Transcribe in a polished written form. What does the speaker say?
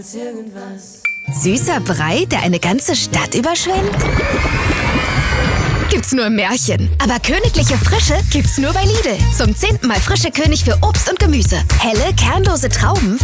Süßer Brei, der eine ganze Stadt überschwemmt? Gibt's nur im Märchen. Aber königliche Frische gibt's nur bei Lidl. Zum 10. Mal frische König für Obst und Gemüse. Helle, kernlose Trauben